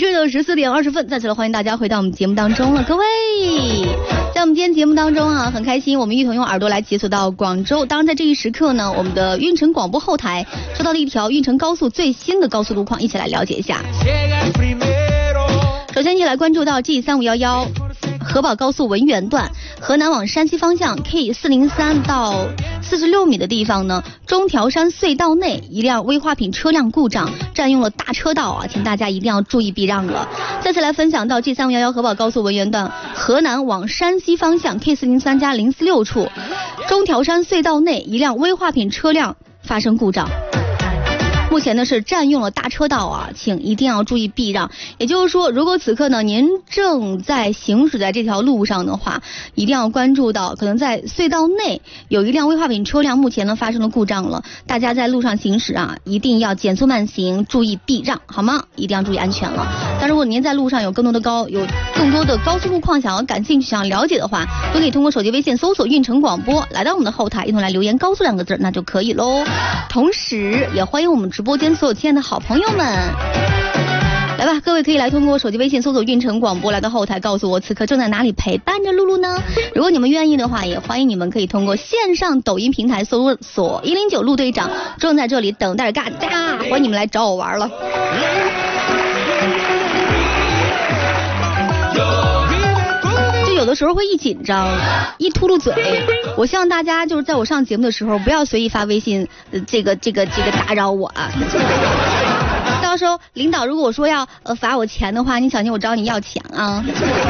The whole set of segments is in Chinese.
致的14点20分，再次欢迎大家回到我们节目当中了，各位。在我们今天节目当中啊，很开心，我们一同用耳朵来解锁到广州。当然，在这一时刻呢，我们的运城广播后台收到了一条运城高速最新的高速路况，一起来了解一下。首先，一起来关注到 G3511河宝高速文源段，河南往山西方向 K403到46米的地方呢，中条山隧道内一辆危化品车辆故障，占用了大车道啊，请大家一定要注意避让了。再次来分享到 G3511河宝高速文源段，河南往山西方向 K403+046处，中条山隧道内一辆危化品车辆发生故障。目前呢是占用了大车道啊，请一定要注意避让。也就是说，如果此刻呢您正在行驶在这条路上的话，一定要关注到可能在隧道内有一辆危化品车辆目前呢发生了故障了，大家在路上行驶啊一定要减速慢行，注意避让，好吗？一定要注意安全了。但如果您在路上有更多的高速路况想要感兴趣想要了解的话，都可以通过手机微信搜索运城广播，来到我们的后台一同来留言高速2个字，那就可以喽。同时也欢迎我们直播间所有亲爱的好朋友们，来吧，各位可以来通过手机微信搜索运城广播，来到后台告诉我此刻正在哪里陪伴着露露呢？如果你们愿意的话，也欢迎你们可以通过线上抖音平台搜索109陆队长，正在这里等待着大家，欢迎你们来找我玩了。有的时候会一紧张一秃噜嘴，我希望大家就是在我上节目的时候不要随意发微信这个打扰我啊。到时候领导如果说要罚我钱的话，你小心我找你要钱啊。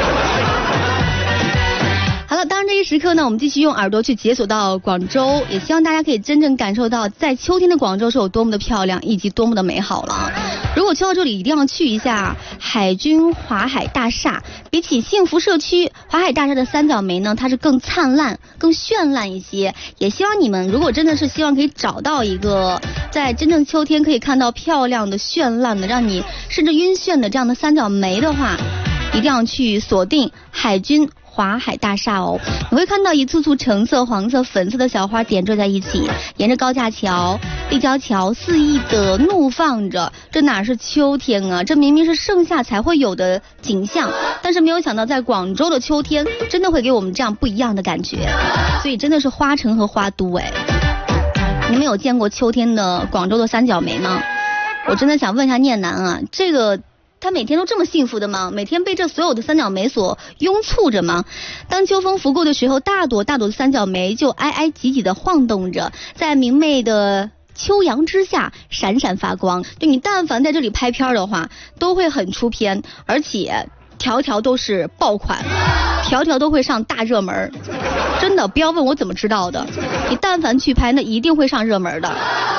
好了，当然这一时刻呢，我们继续用耳朵去解锁到广州，也希望大家可以真正感受到在秋天的广州是有多么的漂亮以及多么的美好了。如果去到这里一定要去一下海军华海大厦，比起幸福社区，华海大厦的三角梅呢它是更灿烂更绚烂一些，也希望你们如果真的是希望可以找到一个在真正秋天可以看到漂亮的绚烂的让你甚至晕眩的这样的三角梅的话，一定要去锁定海军华海大厦哦。你会看到一簇簇橙色、黄色、粉色的小花点缀在一起，沿着高架桥、立交桥肆意的怒放着。这哪是秋天啊，这明明是盛夏才会有的景象，但是没有想到在广州的秋天真的会给我们这样不一样的感觉，所以真的是花城和花都哎。你们有见过秋天的广州的三角梅吗？我真的想问一下聂楠啊，这个他每天都这么幸福的吗？每天被这所有的三角梅所拥簇着吗？当秋风拂过的时候，大朵大朵的三角梅就挨挨挤挤的晃动着，在明媚的秋阳之下闪闪发光。就你但凡在这里拍片的话都会很出片，而且条条都是爆款，条条都会上大热门，真的不要问我怎么知道的，你但凡去拍那一定会上热门的。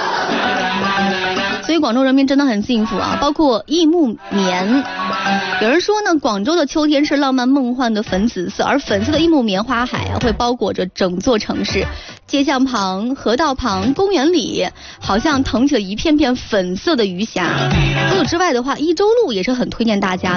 所以广州人民真的很幸福啊，包括益木棉。有人说呢，广州的秋天是浪漫梦幻的粉紫色，而粉色的益木棉花海啊，会包裹着整座城市。街巷旁、河道旁、公园里，好像腾起了一片片粉色的鱼霞。除此之外的话，一周路也是很推荐大家